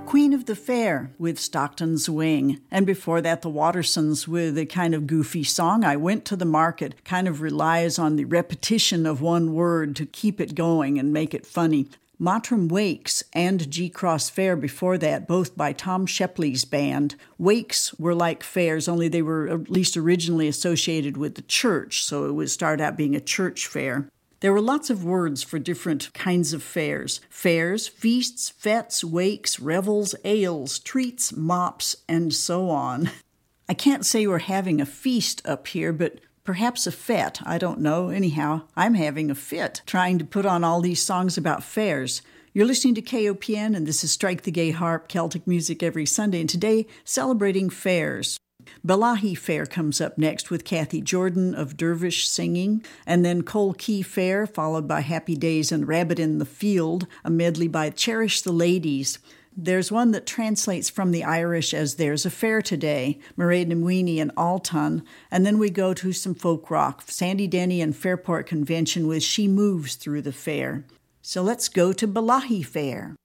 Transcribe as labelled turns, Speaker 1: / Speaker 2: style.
Speaker 1: Queen of the Fair with Stockton's Wing. And before that, the Wattersons with a kind of goofy song, I Went to the Market. Kind of relies on the repetition of one word to keep it going and make it funny. Mottram Wakes and G-Cross Fair before that, both by Tom Shepley's band. Wakes were like fairs, only they were at least originally associated with the church, so it would start out being a church fair. There were lots of words for different kinds of fairs. Fairs, feasts, fetes, wakes, revels, ales, treats, mops, and so on. I can't say we're having a feast up here, but perhaps a fete, I don't know. Anyhow, I'm having a fit trying to put on all these songs about fairs. You're listening to KOPN, and this is Strike the Gay Harp, Celtic music every Sunday, and today celebrating fairs. Balahi Fair comes up next with Kathy Jordan of Dervish singing, and then Cole Key Fair, followed by Happy Days and Rabbit in the Field, a medley by Cherish the Ladies. There's one that translates from the Irish as There's a Fair Today, Mairead Nimwini and Alton, and then we go to some folk rock, Sandy Denny and Fairport Convention with She Moves Through the Fair. So let's go to Balahi Fair.